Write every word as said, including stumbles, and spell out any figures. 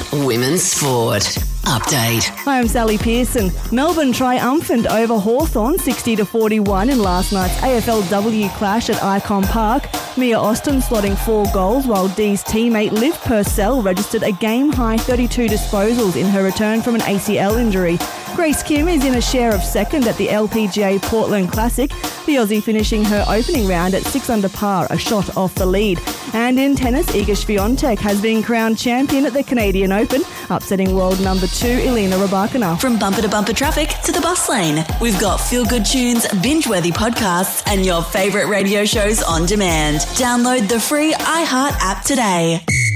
Women's Sport. Update. Hi, I'm Sally Pearson. Melbourne triumphant over Hawthorn sixty to forty-one in last night's A F L W clash at Icon Park. Mia Austin slotting four goals, while Dee's teammate Liv Purcell registered a game-high thirty-two disposals in her return from an A C L injury. Grace Kim is in a share of second at the L P G A Portland Classic, the Aussie finishing her opening round at six under par, a shot off the lead. And in tennis, Iga Swiatek has been crowned champion at the Canadian Open, upsetting world number two Elena Rybakina. From bumper to bumper traffic to the bus lane, we've got feel-good tunes, binge-worthy podcasts, and your favourite radio shows on demand. Download the free iHeart app today.